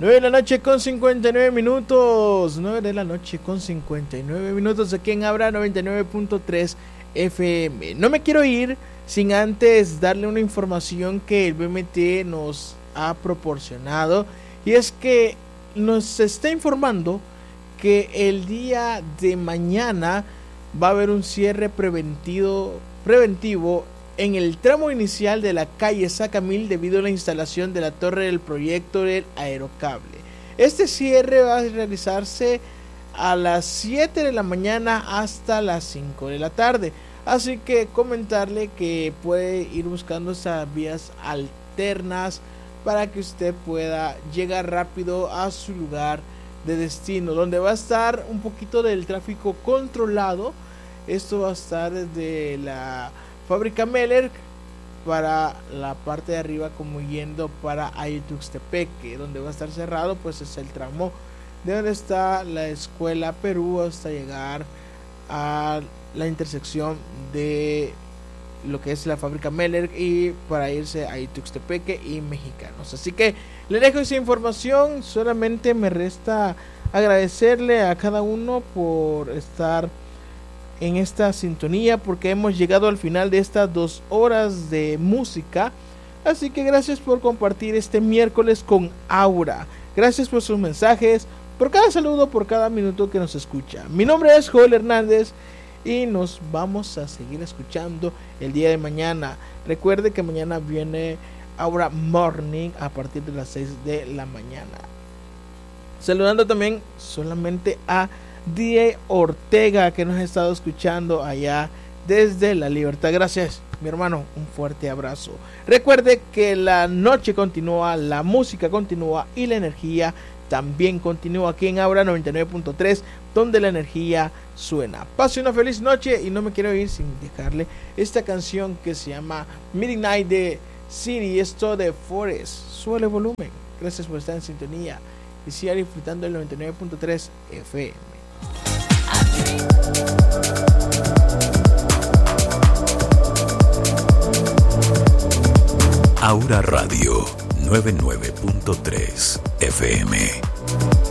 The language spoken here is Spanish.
9 de la noche con 59 minutos. 9 de la noche con 59 minutos aquí en Abra 99.3 FM. No me quiero ir sin antes darle una información que el BMT nos ha proporcionado. Y es que nos está informando que el día de mañana va a haber un cierre preventivo en el tramo inicial de la calle Sacamil debido a la instalación de la torre del proyecto del aerocable. Este cierre va a realizarse a las 7 de la mañana hasta las 5 de la tarde. Así que comentarle que puede ir buscando esas vías alternas para que usted pueda llegar rápido a su lugar de destino, donde va a estar un poquito del tráfico controlado. Esto va a estar desde la Fábrica Meller para la parte de arriba, como yendo para Ayutuxtepeque, donde va a estar cerrado, pues es el tramo de donde está la Escuela Perú hasta llegar a la intersección de lo que es la Fábrica Meller y para irse a Ayutuxtepeque y Mexicanos. Así que le dejo esa información, solamente me resta agradecerle a cada uno por estar en esta sintonía, porque hemos llegado al final de estas 2 horas de música. Así que gracias por compartir este miércoles con Aura. Gracias por sus mensajes, por cada saludo, por cada minuto que nos escucha. Mi nombre es Joel Hernández y nos vamos a seguir escuchando el día de mañana. Recuerde que mañana viene Aura Morning a partir de las 6 de la mañana. Saludando también solamente a Die Ortega, que nos ha estado escuchando allá desde La Libertad. Gracias, mi hermano, un fuerte abrazo. Recuerde que la noche continúa, la música continúa y la energía también continúa aquí en Aura 99.3, donde la energía suena. Pase una feliz noche y no me quiero ir sin dejarle esta canción que se llama Midnight de City, esto de Forest. Súbele volumen. Gracias por estar en sintonía y siga disfrutando el 99.3 FM. Aura Radio 99.3 FM.